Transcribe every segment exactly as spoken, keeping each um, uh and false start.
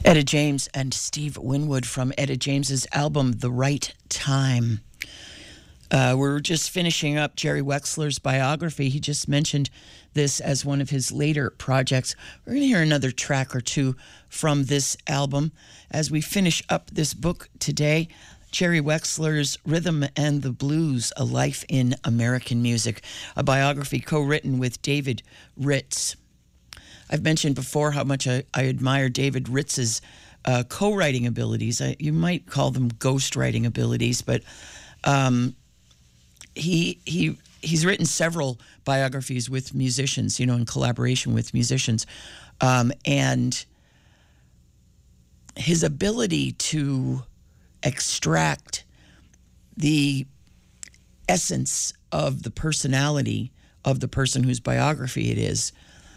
Etta James and Steve Winwood from Etta James's album, The Right Time. Uh, we're just finishing up Jerry Wexler's biography. He just mentioned this as one of his later projects. We're going to hear another track or two from this album as we finish up this book today. Jerry Wexler's Rhythm and the Blues, A Life in American Music, a biography co-written with David Ritz. I've mentioned before how much I, I admire David Ritz's uh, co-writing abilities. I, you might call them ghostwriting abilities, but um, he he he's written several biographies with musicians, you know, in collaboration with musicians, um, and his ability to extract the essence of the personality of the person whose biography it is,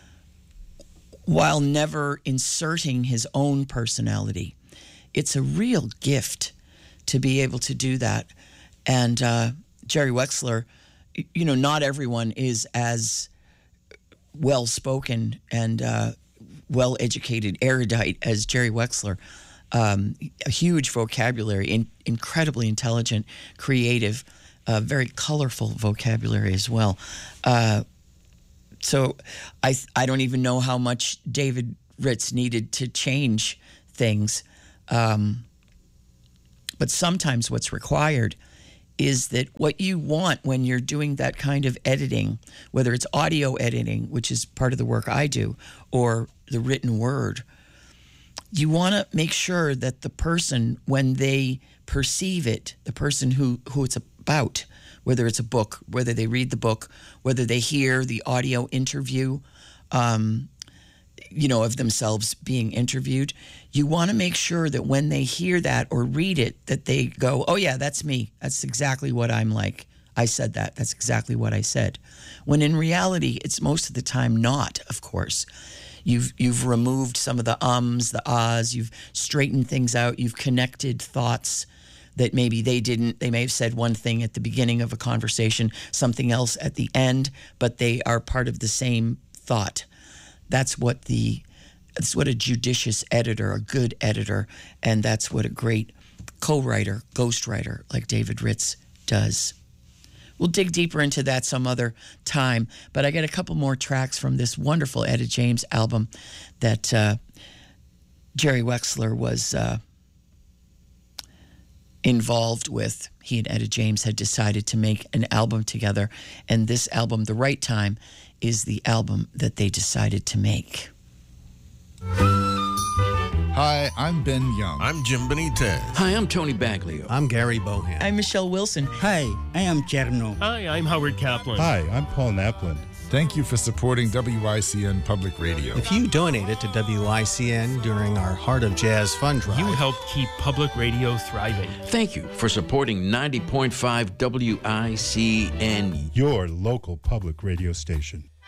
while never inserting his own personality. It's a real gift to be able to do that. And uh, Jerry Wexler, you know, not everyone is as well-spoken and uh, well-educated, erudite as Jerry Wexler. Um, a huge vocabulary, in, incredibly intelligent, creative, uh, very colorful vocabulary as well. Uh, So I I don't even know how much David Ritz needed to change things. Um, but sometimes what's required is that what you want when you're doing that kind of editing, whether it's audio editing, which is part of the work I do, or the written word, you want to make sure that the person, when they perceive it, the person who, who it's about, whether it's a book, whether they read the book, whether they hear the audio interview, um, you know, of themselves being interviewed, you want to make sure that when they hear that or read it, that they go, oh yeah, that's me. That's exactly what I'm like. I said that. That's exactly what I said. When in reality, it's most of the time not, of course. You've you've removed some of the ums, the ahs, you've straightened things out, you've connected thoughts that maybe they didn't. They may have said one thing at the beginning of a conversation, something else at the end, but they are part of the same thought. That's what the that's what a judicious editor, a good editor, and that's what a great co-writer, ghostwriter like David Ritz does. We'll dig deeper into that some other time, but I got a couple more tracks from this wonderful Etta James album that uh, Jerry Wexler was uh, involved with. He and Etta James had decided to make an album together, and this album, The Right Time, is the album that they decided to make. Hi, I'm Ben Young. I'm Jim Benitez. Hi, I'm Tony Baglio. I'm Gary Bohan. I'm Michelle Wilson. Hi, I am Cherno. Hi, I'm Howard Kaplan. Hi, I'm Paul Naplin. Thank you for supporting W I C N Public Radio. If you donated to W I C N during our Heart of Jazz fund drive, You helped keep public radio thriving. Thank you for supporting ninety point five W I C N. Your local public radio station.